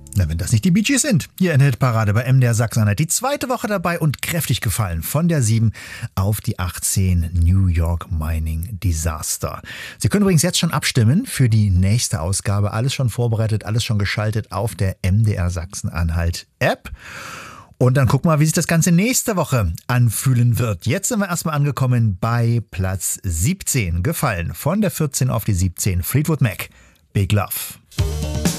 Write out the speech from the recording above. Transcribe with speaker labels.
Speaker 1: Na, wenn das nicht die Bee Gees sind. Hier in der Hitparade bei MDR Sachsen-Anhalt. Die zweite Woche dabei und kräftig gefallen. Von der 7 auf die 18 New York Mining Disaster. Sie können übrigens jetzt schon abstimmen für die nächste Ausgabe. Alles schon vorbereitet, alles schon geschaltet auf der MDR Sachsen-Anhalt App. Und dann gucken wir mal, wie sich das Ganze nächste Woche anfühlen wird. Jetzt sind wir erstmal angekommen bei Platz 17. Gefallen von der 14 auf die 17. Fleetwood Mac. Big Love.